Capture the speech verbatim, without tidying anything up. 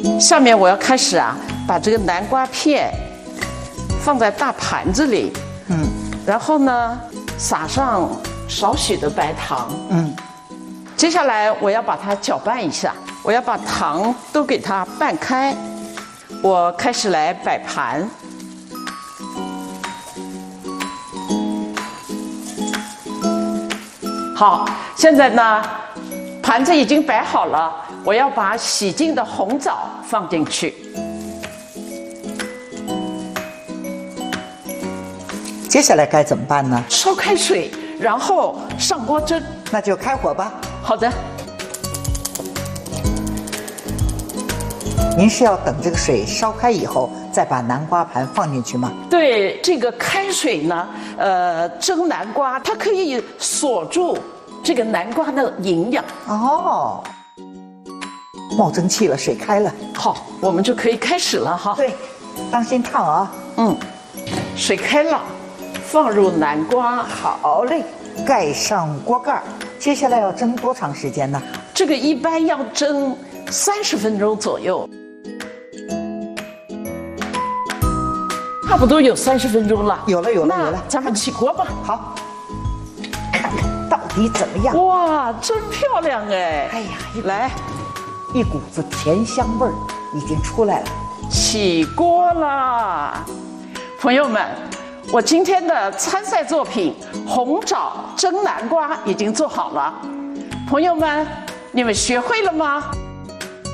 下面我要开始啊，把这个南瓜片放在大盘子里， 嗯， 然后呢，撒上少许的白糖， 嗯， 接下来我要把它搅拌一下，我要把糖都给它拌开。我开始来摆盘。好，现在呢，盘子已经摆好了，我要把洗净的红枣放进去。 接下来该怎么办呢？ 烧开水，然后上锅蒸。 那就开火吧。 好的。 您是要等这个水烧开以后，再把南瓜盘放进去吗？ 对，这个开水呢，呃，蒸南瓜，它可以锁住这个南瓜的营养。 哦，冒蒸汽了，水开了。 好，我们就可以开始了哈。 对，当心烫啊。 嗯，水开了，放入南瓜。 好嘞，盖上锅盖。接下来要蒸多长时间呢？ 这个一般要蒸三十分钟左右。差不多有三十分钟了， 有了有了有了， 咱们起锅吧。 好，看看到底怎么样？ 哇，真漂亮哎！ 哎呀， 来， 一股子甜香味儿已经出来了。 起锅啦，朋友们，我今天的参赛作品红枣蒸南瓜已经做好了，朋友们，你们学会了吗？